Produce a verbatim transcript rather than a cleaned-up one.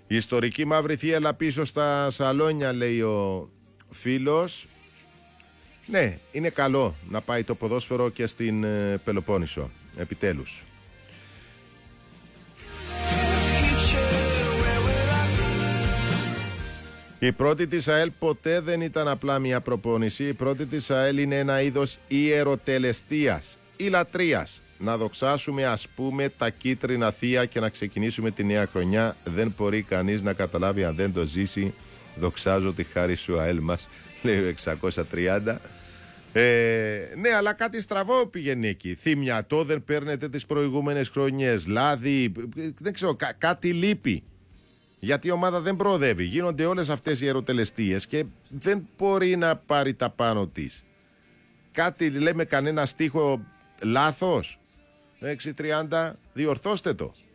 Η ιστορική μαύρη θύελλα πίσω στα σαλόνια, λέει ο φίλος. Ναι, είναι καλό να πάει το ποδόσφαιρο και στην ε, Πελοπόννησο, επιτέλους. Η πρώτη της ΑΕΛ ποτέ δεν ήταν απλά μια προπόνηση. Η πρώτη της ΑΕΛ είναι ένα είδος ιεροτελεστίας ή λατρείας. Να δοξάσουμε, ας πούμε, τα κίτρινα θεία και να ξεκινήσουμε τη νέα χρονιά. Δεν μπορεί κανείς να καταλάβει αν δεν το ζήσει. Δοξάζω τη χάρη σου, ΑΕΛ μας, λέει ο εξακόσια τριάντα. Ε, ναι, αλλά κάτι στραβό πηγαίνει εκεί. Θυμιατό δεν παίρνετε τις προηγούμενες χρονιές. Λάδι, δεν ξέρω, κά- κάτι λείπει. Γιατί η ομάδα δεν προοδεύει. Γίνονται όλες αυτές οι αεροτελεστίες και δεν μπορεί να πάρει τα πάνω της. Κάτι λέμε, κανένα στίχο λάθος. έξι τριάντα, διορθώστε το.